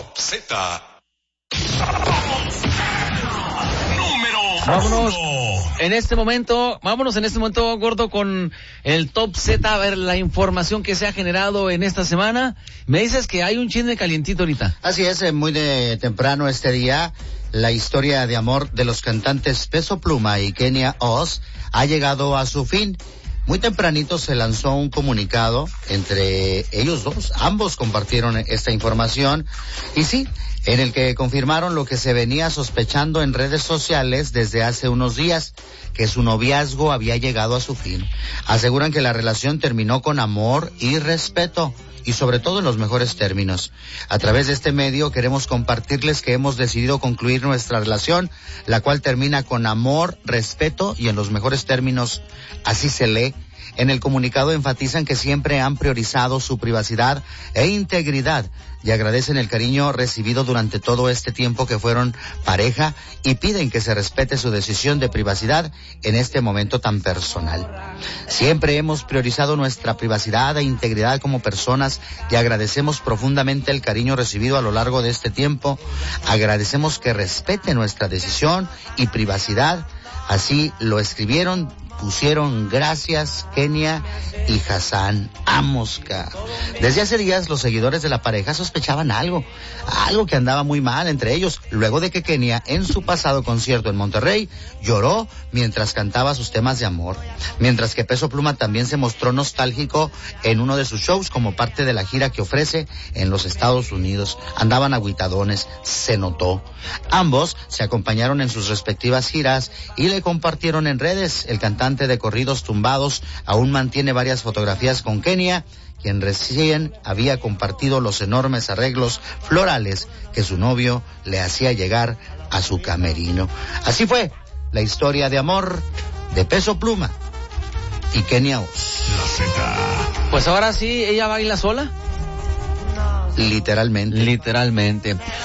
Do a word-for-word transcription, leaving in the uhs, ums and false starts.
Top Z. Número Vámonos uno. en este momento, vámonos en este momento, Gordo, con el Top Z, a ver la información que se ha generado en esta semana. Me dices que hay un chisme calientito ahorita. Así es, muy de temprano este día, la historia de amor de los cantantes Peso Pluma y Kenia Oz ha llegado a su fin. Muy tempranito se lanzó un comunicado entre ellos dos, ambos compartieron esta información, y sí, en el que confirmaron lo que se venía sospechando en redes sociales desde hace unos días, que su noviazgo había llegado a su fin. Aseguran que la relación terminó con amor y respeto, y sobre todo en los mejores términos. A través de este medio queremos compartirles que hemos decidido concluir nuestra relación, la cual termina con amor, respeto y en los mejores términos. Así se lee. En el comunicado enfatizan que siempre han priorizado su privacidad e integridad y agradecen el cariño recibido durante todo este tiempo que fueron pareja y piden que se respete su decisión de privacidad en este momento tan personal. Siempre hemos priorizado nuestra privacidad e integridad como personas y agradecemos profundamente el cariño recibido a lo largo de este tiempo. Agradecemos que respete nuestra decisión y privacidad. Así lo escribieron, pusieron gracias Kenia y Hassan Amoska. Desde hace días los seguidores de la pareja sospechaban algo, algo que andaba muy mal entre ellos, luego de que Kenia en su pasado concierto en Monterrey lloró mientras cantaba sus temas de amor, mientras que Peso Pluma también se mostró nostálgico en uno de sus shows como parte de la gira que ofrece en los Estados Unidos. Andaban agüitadones, se notó. Ambos se acompañaron en sus respectivas giras y le compartieron en redes. El cantante de corridos tumbados aún mantiene varias fotografías con Kenia, quien recién había compartido los enormes arreglos florales que su novio le hacía llegar a su camerino. Así fue la historia de amor de Peso Pluma y Kenia Oz. Pues ahora sí, ella baila sola. Literalmente. Literalmente.